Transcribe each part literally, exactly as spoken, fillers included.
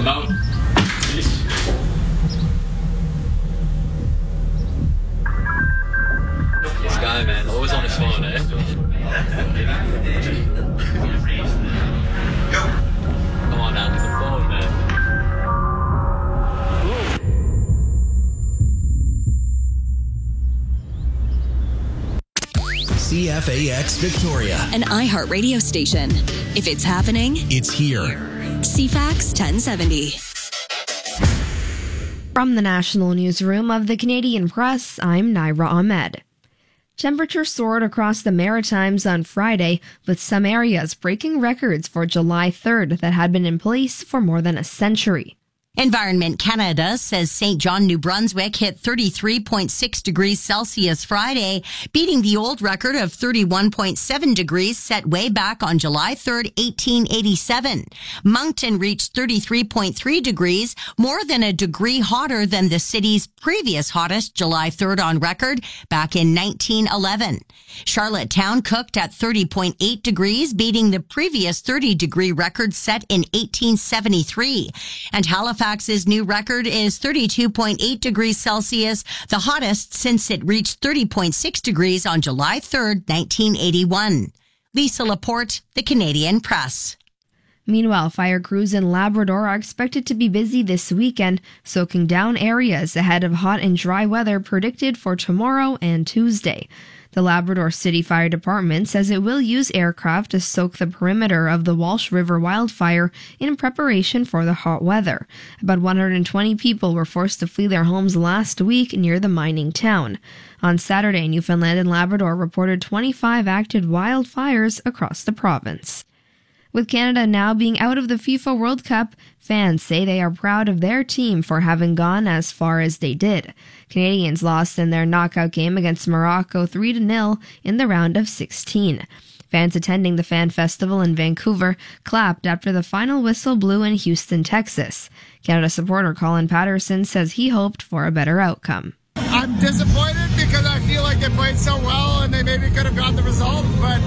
I'm out. Peace. This guy, man, always on his phone, eh? Come on now, get the phone, man. C F A X Victoria, an iHeart radio station. If it's happening, it's here. C FAX ten seventy. From the National Newsroom of the Canadian Press, I'm Naira Ahmed. Temperatures soared across the Maritimes on Friday, with some areas breaking records for July third that had been in place for more than a century. Environment Canada says Saint John, New Brunswick hit thirty-three point six degrees Celsius Friday, beating the old record of thirty-one point seven degrees set way back on July third, eighteen eighty-seven. Moncton reached thirty-three point three degrees, more than a degree hotter than the city's previous hottest July third on record back in nineteen eleven. Charlottetown cooked at thirty point eight degrees, beating the previous thirty degree record set in eighteen seventy-three. And Halifax Halifax's new record is thirty-two point eight degrees Celsius, the hottest since it reached thirty point six degrees on July third, nineteen eighty-one. Lisa Laporte, The Canadian Press. Meanwhile, fire crews in Labrador are expected to be busy this weekend, soaking down areas ahead of hot and dry weather predicted for tomorrow and Tuesday. The Labrador City Fire Department says it will use aircraft to soak the perimeter of the Walsh River wildfire in preparation for the hot weather. About one hundred twenty people were forced to flee their homes last week near the mining town. On Saturday, Newfoundland and Labrador reported twenty-five active wildfires across the province. With Canada now being out of the FIFA World Cup, fans say they are proud of their team for having gone as far as they did. Canadians lost in their knockout game against Morocco three to nil in the round of sixteen. Fans attending the Fan Festival in Vancouver clapped after the final whistle blew in Houston, Texas. Canada supporter Colin Patterson says he hoped for a better outcome. I'm disappointed because I feel like they played so well and they maybe could have got the result, but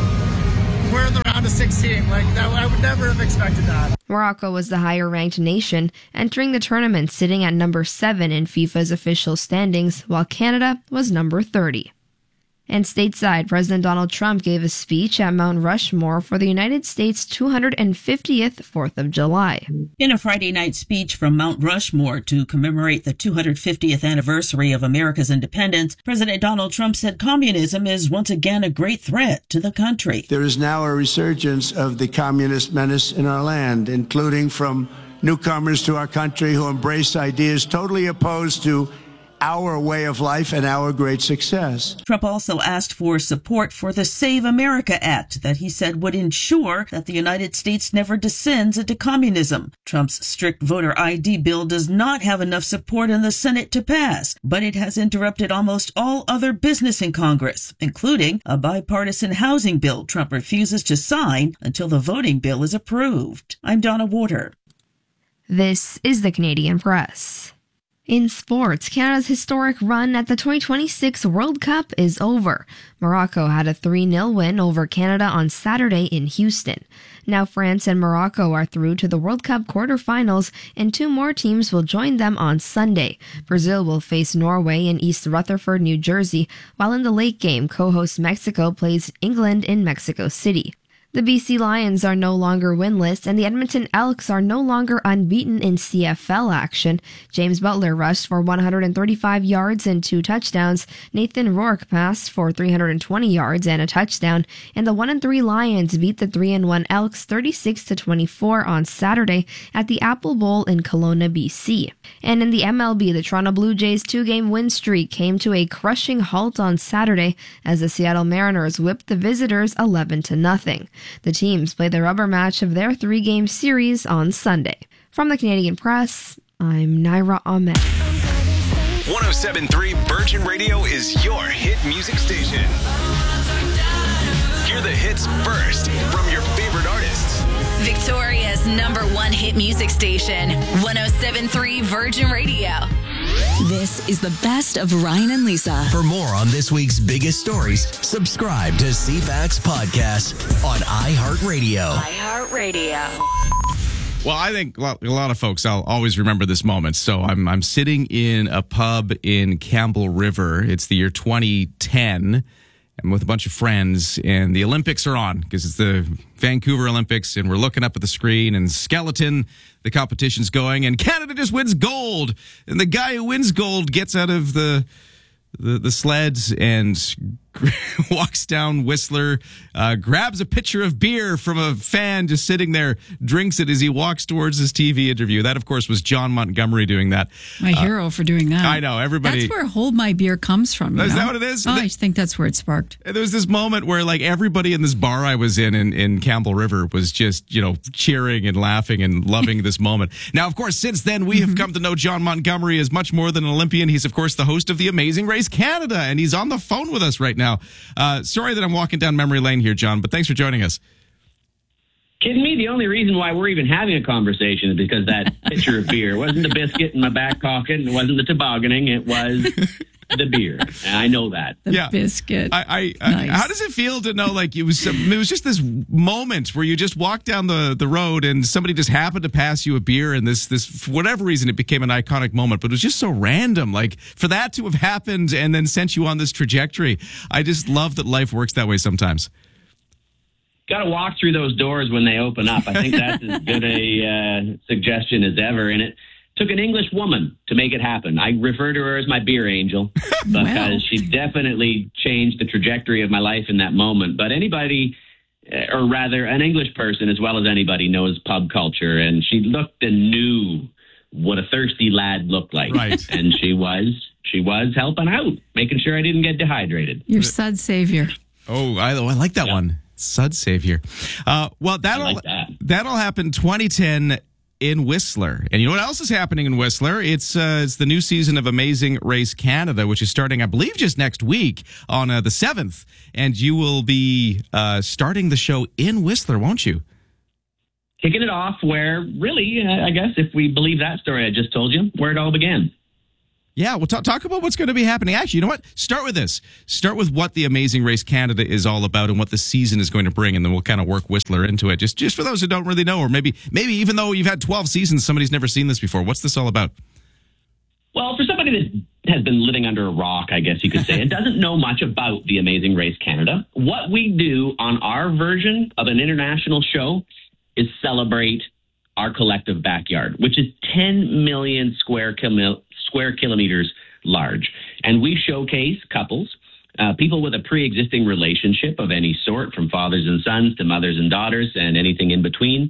we're in the round of sixteen. Like, that, I would never have expected that. Morocco was the higher-ranked nation, entering the tournament sitting at number seven in FIFA's official standings, while Canada was number thirty. And stateside, President Donald Trump gave a speech at Mount Rushmore for the United States' two hundred fiftieth fourth of July. In a Friday night speech from Mount Rushmore to commemorate the two hundred fiftieth anniversary of America's independence, President Donald Trump said communism is once again a great threat to the country. There is now a resurgence of the communist menace in our land, including from newcomers to our country who embrace ideas totally opposed to our way of life and our great success. Trump also asked for support for the Save America Act that he said would ensure that the United States never descends into communism. Trump's strict voter I D bill does not have enough support in the Senate to pass, but it has interrupted almost all other business in Congress, including a bipartisan housing bill Trump refuses to sign until the voting bill is approved. I'm Donna Warder. This is the Canadian Press. In sports, Canada's historic run at the twenty twenty-six World Cup is over. Morocco had a three nil win over Canada on Saturday in Houston. Now France and Morocco are through to the World Cup quarterfinals, and two more teams will join them on Sunday. Brazil will face Norway in East Rutherford, New Jersey, while in the late game, co-host Mexico plays England in Mexico City. The B C Lions are no longer winless, and the Edmonton Elks are no longer unbeaten in C F L action. James Butler rushed for one hundred thirty-five yards and two touchdowns. Nathan Rourke passed for three hundred twenty yards and a touchdown, and the one and three Lions beat the three and one Elks thirty-six to twenty-four on Saturday at the Apple Bowl in Kelowna, B C. And in the M L B, the Toronto Blue Jays' two-game win streak came to a crushing halt on Saturday as the Seattle Mariners whipped the visitors eleven to nothing. The teams play the rubber match of their three-game series on Sunday. From the Canadian Press, I'm Naira Ahmed. one oh seven point three Virgin Radio is your hit music station. Hear the hits first from your favorite artists. Victoria's number one hit music station, one oh seven point three Virgin Radio. This is the best of Ryan and Lisa. For more on this week's biggest stories, subscribe to C FAX Podcast on iHeartRadio. iHeartRadio. Well, I think a lot, a lot of folks, I'll always remember this moment. So I'm I'm sitting in a pub in Campbell River. It's the year twenty ten. I'm with a bunch of friends, and the Olympics are on because it's the Vancouver Olympics, and we're looking up at the screen, and skeleton, the competition's going, and Canada just wins gold. And the guy who wins gold gets out of the the, the sleds and walks down Whistler, uh, grabs a pitcher of beer from a fan just sitting there, drinks it as he walks towards his T V interview. That, of course, was John Montgomery doing that. My uh, hero for doing that. I know, everybody. That's where Hold My Beer comes from. You Is know? that what it is? Oh, I think that's where it sparked. There was this moment where, like, everybody in this bar I was in, in in Campbell River was just, you know, cheering and laughing and loving this moment. Now, of course, since then, we mm-hmm. have come to know John Montgomery as much more than an Olympian. He's, of course, the host of the Amazing Race Canada, and he's on the phone with us right now. Uh, sorry that I'm walking down memory lane here, John, but thanks for joining us. Kidding me? The only reason why we're even having a conversation is because that pitcher of beer. It wasn't the biscuit in my back pocket. It wasn't the tobogganing. It was the beer. And I know that. The yeah. biscuit. I, I, nice. I, how does it feel to know, like, it was it was just this moment where you just walked down the, the road and somebody just happened to pass you a beer, and this, this, for whatever reason, it became an iconic moment, but it was just so random. Like, for that to have happened and then sent you on this trajectory, I just love that life works that way sometimes. Got to walk through those doors when they open up. I think that's as good a uh, suggestion as ever. And it took an English woman to make it happen. I refer to her as my beer angel because wow. she definitely changed the trajectory of my life in that moment. But anybody, or rather an English person as well as anybody, knows pub culture. And she looked and knew what a thirsty lad looked like. Right. And she was, she was helping out, making sure I didn't get dehydrated. Your Sud Savior. Oh, I, I like that yeah. one. Sud Savior. Uh, well, that'll like that. that'll happen twenty ten in Whistler. And you know what else is happening in Whistler? It's uh, it's the new season of Amazing Race Canada, which is starting, I believe, just next week on uh, the seventh. And you will be uh, starting the show in Whistler, won't you? Kicking it off where, really, uh, I guess, if we believe that story I just told you, where it all began. Yeah, well, talk, talk about what's going to be happening. Actually, you know what? Start with this. Start with what the Amazing Race Canada is all about and what the season is going to bring, and then we'll kind of work Whistler into it. Just just for those who don't really know, or maybe maybe even though you've had twelve seasons, somebody's never seen this before. What's this all about? Well, for somebody that has been living under a rock, I guess you could say, and doesn't know much about the Amazing Race Canada, what we do on our version of an international show is celebrate our collective backyard, which is ten million square kilometers. square kilometers large. And we showcase couples, uh, people with a pre-existing relationship of any sort, from fathers and sons to mothers and daughters and anything in between.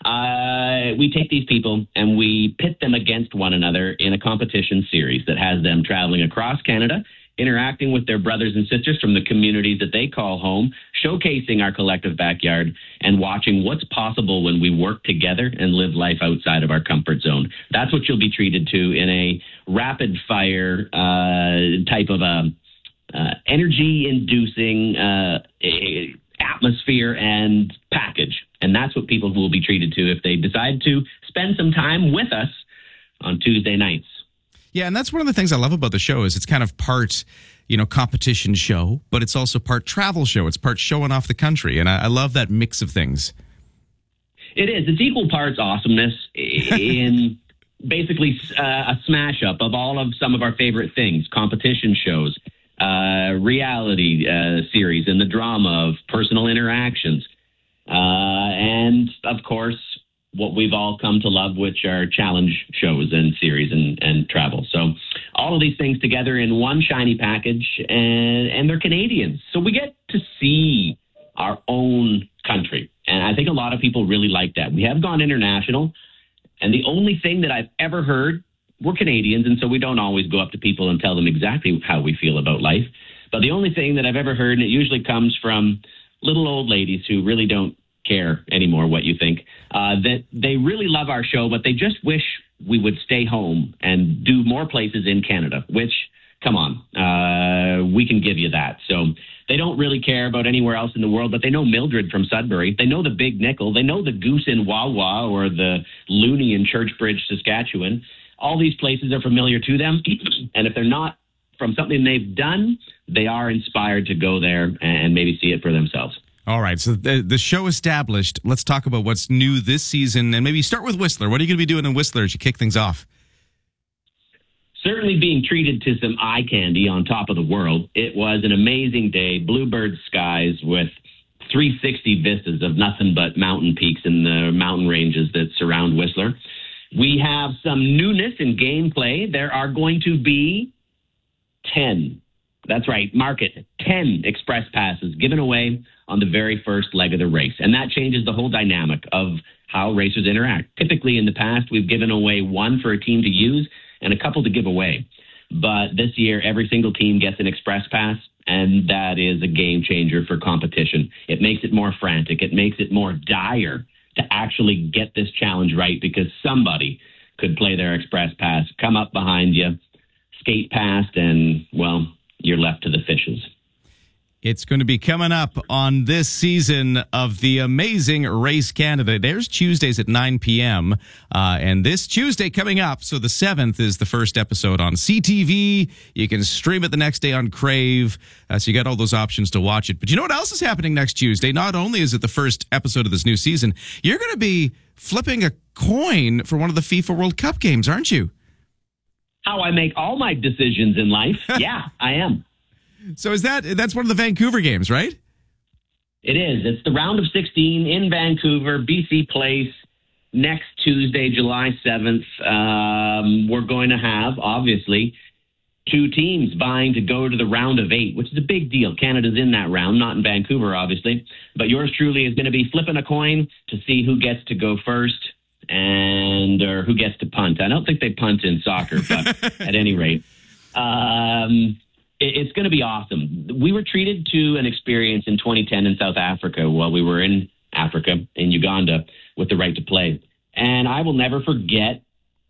Uh, we take these people and we pit them against one another in a competition series that has them traveling across Canada, interacting with their brothers and sisters from the communities that they call home, showcasing our collective backyard, and watching what's possible when we work together and live life outside of our comfort zone. That's what you'll be treated to in a rapid-fire uh, type of a uh, energy-inducing uh, atmosphere and package. And that's what people will be treated to if they decide to spend some time with us on Tuesday nights. Yeah, and that's one of the things I love about the show is it's kind of part, you know, competition show, but it's also part travel show. It's part showing off the country, and I, I love that mix of things. It is. It's equal parts awesomeness in basically uh, a smash-up of all of some of our favorite things, competition shows, uh, reality uh, series, and the drama of personal interactions, uh, and, of course, what we've all come to love, which are challenge shows and series and, and travel. So all of these things together in one shiny package, and, and they're Canadians. So we get to see our own country. And I think a lot of people really like that. We have gone international, and the only thing that I've ever heard, we're Canadians, and so we don't always go up to people and tell them exactly how we feel about life. But the only thing that I've ever heard, and it usually comes from little old ladies who really don't care anymore what you think, uh, that they really love our show, but they just wish we would stay home and do more places in Canada, which, come on, uh, we can give you that. So they don't really care about anywhere else in the world, but they know Mildred from Sudbury. They know the Big Nickel. They know the Goose in Wawa or the Looney in Churchbridge, Saskatchewan. All these places are familiar to them. And if they're not from something they've done, they are inspired to go there and maybe see it for themselves. All right, so the, the show established. Let's talk about what's new this season, and maybe start with Whistler. What are you going to be doing in Whistler as you kick things off? Certainly being treated to some eye candy on top of the world. It was an amazing day, bluebird skies with three sixty vistas of nothing but mountain peaks in the mountain ranges that surround Whistler. We have some newness in gameplay. There are going to be ten, that's right, mark it, ten express passes given away on the very first leg of the race. And that changes the whole dynamic of how racers interact. Typically in the past, we've given away one for a team to use and a couple to give away. But this year, every single team gets an express pass, and that is a game changer for competition. It makes it more frantic. It makes it more dire to actually get this challenge right, because somebody could play their express pass, come up behind you, skate past, and, well, you're left to the fishes. It's going to be coming up on this season of the Amazing Race Canada. There's Tuesdays at nine p.m. Uh, and this Tuesday coming up, so the seventh, is the first episode on C T V. You can stream it the next day on Crave. Uh, so you got all those options to watch it. But you know what else is happening next Tuesday? Not only is it the first episode of this new season, you're going to be flipping a coin for one of the FIFA World Cup games, aren't you? How I make all my decisions in life. Yeah, I am. So is that that's one of the Vancouver games, right? It is. It's the round of sixteen in Vancouver, B C Place, next Tuesday, July seventh. Um, we're going to have, obviously, two teams vying to go to the round of eight, which is a big deal. Canada's in that round, not in Vancouver, obviously. But yours truly is going to be flipping a coin to see who gets to go first and or who gets to punt. I don't think they punt in soccer, but at any rate. Um It's going to be awesome. We were treated to an experience in twenty ten in South Africa while we were in Africa, in Uganda, with the right to play. And I will never forget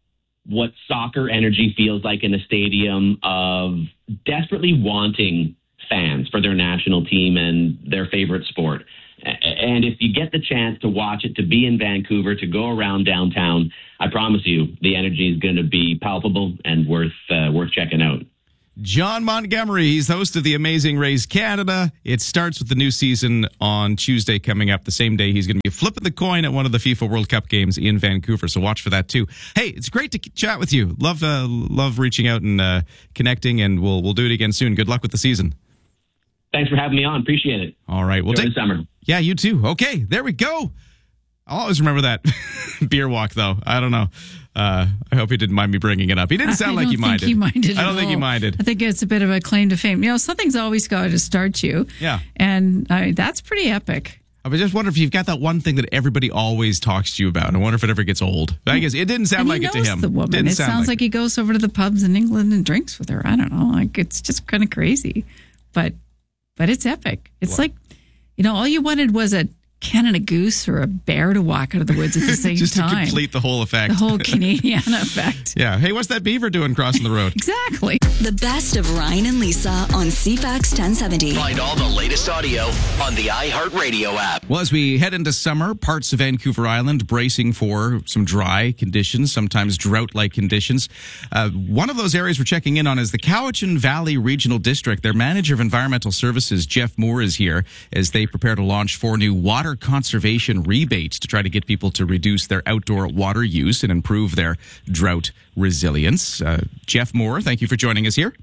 what soccer energy feels like in a stadium of desperately wanting fans for their national team and their favorite sport. And if you get the chance to watch it, to be in Vancouver, to go around downtown, I promise you the energy is going to be palpable and worth uh, worth checking out. John Montgomery, he's host of the Amazing Race Canada. It starts with the new season on Tuesday coming up. The same day he's going to be flipping the coin at one of the FIFA World Cup games in Vancouver, so watch for that too. Hey, it's great to chat with you. Love uh, love reaching out and uh, connecting, and we'll we'll do it again soon. Good luck with the season. Thanks for having me on. Appreciate it. All right. We'll Enjoy take the summer. Yeah, you too. Okay, there we go. I'll always remember that beer walk, though. I don't know. Uh, I hope he didn't mind me bringing it up. He didn't sound I like he don't think minded. he minded I don't at think he all. minded. I think it's a bit of a claim to fame. You know, something's always got to start you. Yeah. And I mean, that's pretty epic. I just wonder if you've got that one thing that everybody always talks to you about. I wonder if it ever gets old. I guess it didn't sound And like he it to knows him. the woman. Didn't It sound sounds like, like he goes over to the pubs in England and drinks with her. I don't know. Like, it's just kind of crazy. But but it's epic. It's Well- like, you know, all you wanted was a Canada goose or a bear to walk out of the woods at the same just time. to complete the whole effect. The whole Canadian effect. Yeah. Hey, what's that beaver doing crossing the road? Exactly. The best of Ryan and Lisa on C FAX ten seventy. Find all the latest audio on the iHeartRadio app. Well, as we head into summer, parts of Vancouver Island bracing for some dry conditions, sometimes drought-like conditions. Uh, one of those areas we're checking in on is the Cowichan Valley Regional District. Their manager of environmental services, Jeff Moore, is here as they prepare to launch four new water conservation rebates to try to get people to reduce their outdoor water use and improve their drought resilience. Uh, Jeff Moore, thank you for joining us here.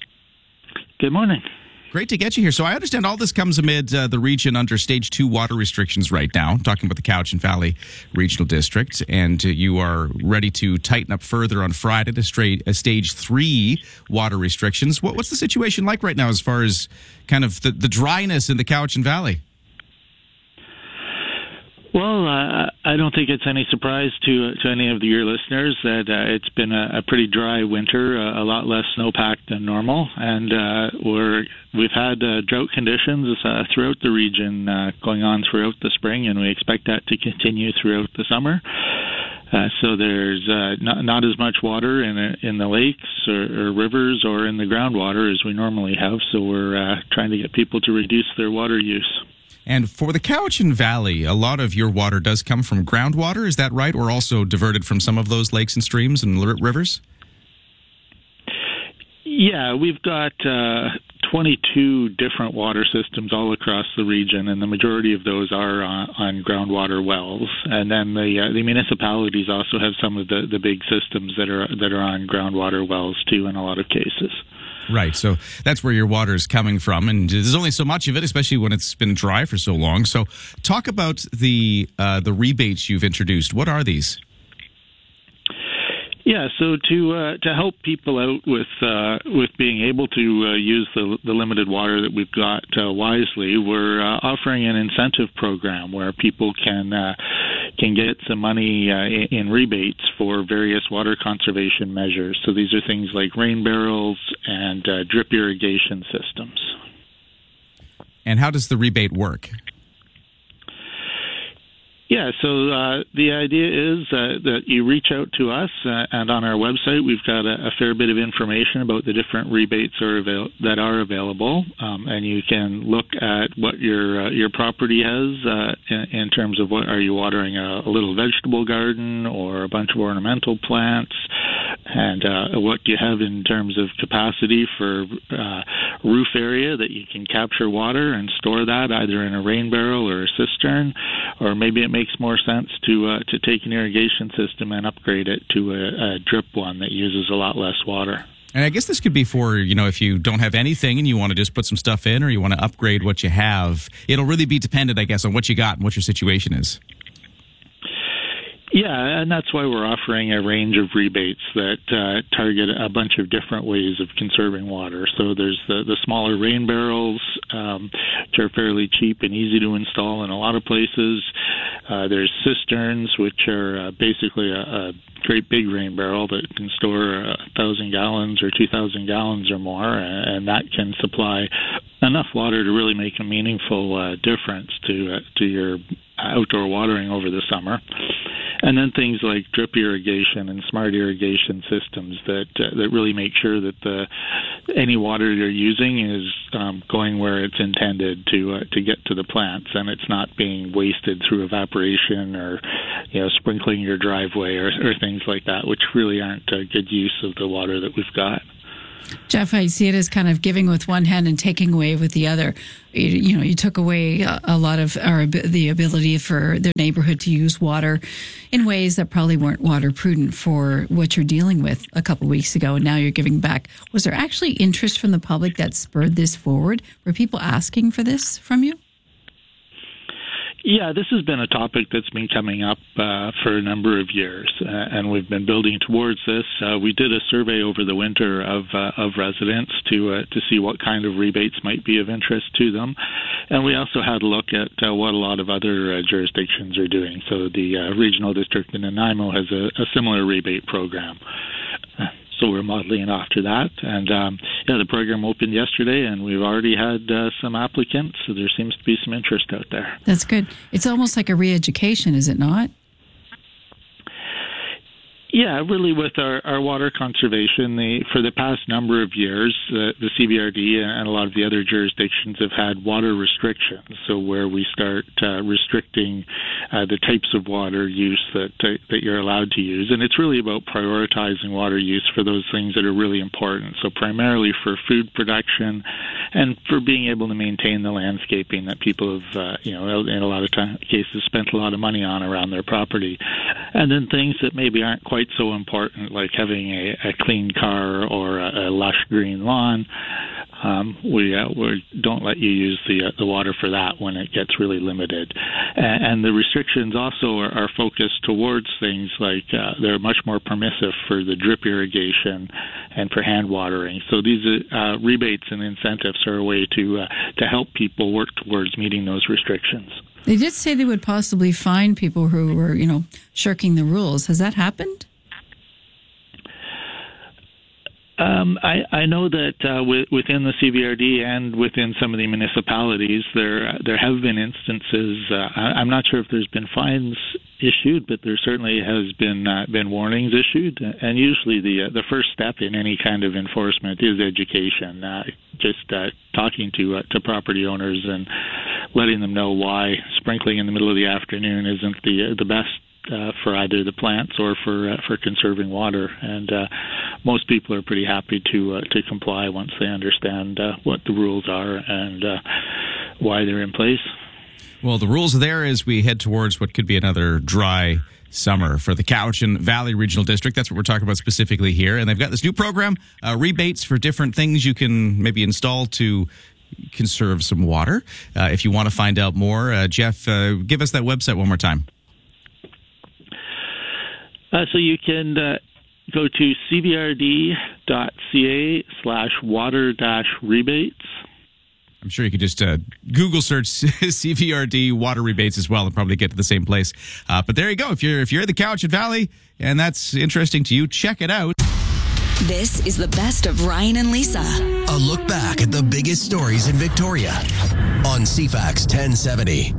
Good morning. Great to get you here. So I understand all this comes amid uh, the region under stage two water restrictions right now, talking about the Cowichan Valley Regional District, and uh, you are ready to tighten up further on Friday to straight, uh, stage three water restrictions. What, what's the situation like right now as far as kind of the, the dryness in the Cowichan Valley? Well, uh, I don't think it's any surprise to to any of your listeners that uh, it's been a, a pretty dry winter, uh, a lot less snowpack than normal, and uh, we're we've had uh, drought conditions uh, throughout the region uh, going on throughout the spring, and we expect that to continue throughout the summer. Uh, so there's uh, not not as much water in in the lakes or, or rivers or in the groundwater as we normally have. So we're uh, trying to get people to reduce their water use. And for the Cowichan Valley, a lot of your water does come from groundwater, is that right? Or also diverted from some of those lakes and streams and r- rivers? Yeah, we've got uh, twenty-two different water systems all across the region, and the majority of those are on, on groundwater wells. And then the uh, the municipalities also have some of the, the big systems that are that are on groundwater wells too in a lot of cases. Right, so that's where your water is coming from, and there's only so much of it, especially when it's been dry for so long. So talk about the uh, the rebates you've introduced. What are these? Yeah, so to uh, to help people out with uh, with being able to uh, use the the limited water that we've got uh, wisely, we're uh, offering an incentive program where people can uh, can get some money uh, in, in rebates for various water conservation measures. So these are things like rain barrels and uh, drip irrigation systems. And how does the rebate work? Yeah, so uh, the idea is uh, that you reach out to us, uh, and on our website we've got a, a fair bit of information about the different rebates are avail- that are available, um, and you can look at what your uh, your property has uh, in, in terms of what are you watering a, a little vegetable garden or a bunch of ornamental plants, and uh, what you have in terms of capacity for uh, roof area that you can capture water and store that either in a rain barrel or a cistern, or maybe it makes more sense to uh, to take an irrigation system and upgrade it to a, a drip one that uses a lot less water. And I guess this could be for, you know, if you don't have anything and you want to just put some stuff in, or you want to upgrade what you have. It'll really be dependent, I guess, on what you got and what your situation is. Yeah, and that's why we're offering a range of rebates that uh, target a bunch of different ways of conserving water. So there's the, the smaller rain barrels, um, which are fairly cheap and easy to install in a lot of places. Uh, there's cisterns, which are uh, basically a, a great big rain barrel that can store a thousand gallons or two thousand gallons or more, and that can supply enough water to really make a meaningful uh, difference to uh, to your outdoor watering over the summer. And then things like drip irrigation and smart irrigation systems that uh, that really make sure that the any water you're using is um, going where it's intended to uh, to get to the plants, and it's not being wasted through evaporation or you know sprinkling your driveway or, or things like that, which really aren't a good use of the water that we've got. Jeff, I see it as kind of giving with one hand and taking away with the other. You, you know, you took away a, a lot of our the ability for their neighborhood to use water in ways that probably weren't water prudent for what you're dealing with a couple of weeks ago, and now you're giving back. Was there actually interest from the public that spurred this forward? Were people asking for this from you? Yeah, this has been a topic that's been coming up uh, for a number of years, uh, and we've been building towards this. Uh, we did a survey over the winter of uh, of residents to uh, to see what kind of rebates might be of interest to them, and we also had a look at uh, what a lot of other uh, jurisdictions are doing. So the uh, regional district in Nanaimo has a, a similar rebate program. So we're modeling it after that. And, um, yeah, the program opened yesterday, and we've already had uh, some applicants, so there seems to be some interest out there. That's good. It's almost like a re-education, is it not? Yeah, really with our, our water conservation, the, for the past number of years, uh, the C B R D and a lot of the other jurisdictions have had water restrictions, so where we start uh, restricting uh, the types of water use that uh, that you're allowed to use. And it's really about prioritizing water use for those things that are really important, so primarily for food production and for being able to maintain the landscaping that people have, uh, you know, in a lot of time, cases spent a lot of money on around their property. And then things that maybe aren't quite so important, like having a, a clean car or a, a lush green lawn. Um, we, uh, we don't let you use the uh, the water for that when it gets really limited. And, and the restrictions also are, are focused towards things like uh, they're much more permissive for the drip irrigation and for hand watering. So these uh, rebates and incentives are a way to uh, to help people work towards meeting those restrictions. They did say they would possibly fine people who were, you know, shirking the rules. Has that happened? Um, I, I know that uh, w- within the C B R D and within some of the municipalities, there uh, there have been instances. Uh, I, I'm not sure if there's been fines issued, but there certainly has been uh, been warnings issued. And usually, the uh, the first step in any kind of enforcement is education. Uh, just uh, talking to uh, to property owners and letting them know why sprinkling in the middle of the afternoon isn't the uh, the best. Uh, for either the plants or for uh, for conserving water. And uh, most people are pretty happy to uh, to comply once they understand uh, what the rules are and uh, why they're in place. Well, the rules are there as we head towards what could be another dry summer for the Cowichan Valley Regional District. That's what we're talking about specifically here. And they've got this new program, uh, rebates for different things you can maybe install to conserve some water. Uh, if you want to find out more, uh, Jeff, uh, give us that website one more time. Uh, so you can uh, go to cvrd.ca slash water dash rebates. I'm sure you could just uh, Google search C V R D water rebates as well and probably get to the same place. Uh, but there you go. If you're if you're in the Cowichan Valley and that's interesting to you, check it out. This is the best of Ryan and Lisa. A look back at the biggest stories in Victoria on C FAX ten seventy.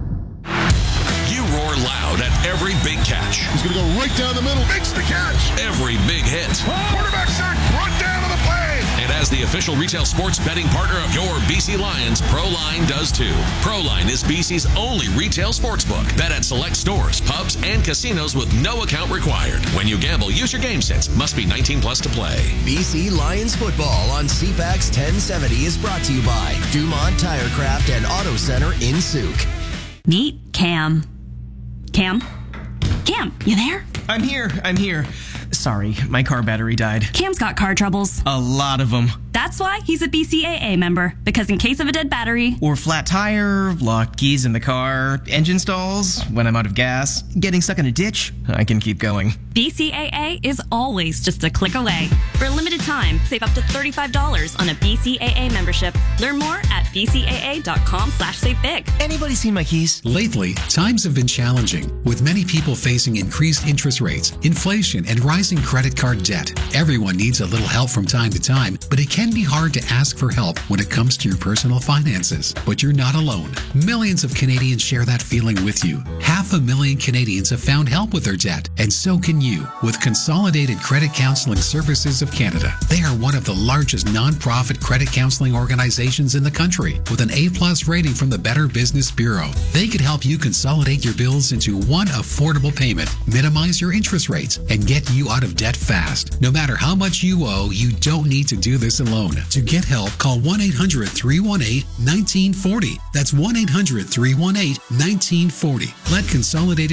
You roar loud at every big catch. He's going to go right down the middle. Makes the catch. Every big hit. Quarterback sack. Brought down to the play. And as the official retail sports betting partner of your B C Lions, Proline does too. Proline is B C's only retail sports book. Bet at select stores, pubs, and casinos with no account required. When you gamble, use your game sense. Must be nineteen plus to play. B C Lions football on C FAX ten seventy is brought to you by Dumont Tirecraft and Auto Center in Souk. Meet Cam. Cam? Cam, you there? I'm here. I'm here. Sorry, my car battery died. Cam's got car troubles. A lot of them. That's why he's a B C A A member, because in case of a dead battery, or flat tire, locked keys in the car, engine stalls, when I'm out of gas, getting stuck in a ditch, I can keep going. B C A A is always just a click away. For a limited time, save up to thirty-five dollars on a B C A A membership. Learn more at bcaa.com slash save big. Anybody seen my keys? Lately, times have been challenging, with many people facing increased interest rates, inflation, and rising credit card debt. Everyone needs a little help from time to time, but it can be hard to ask for help when it comes to your personal finances. But you're not alone. Millions of Canadians share that feeling with you. Half a million Canadians have found help with their debt, and so can you with Consolidated Credit Counseling Services of Canada. They are one of the largest non-profit credit counseling organizations in the country with an A-plus rating from the Better Business Bureau. They could help you consolidate your bills into one affordable payment, minimize your interest rates, and get you out of debt fast. No matter how much you owe, you don't need to do this alone. To get help, call one eight hundred, three one eight, one nine four zero. That's one eight hundred, three one eight, one nine four zero. Let Consolidated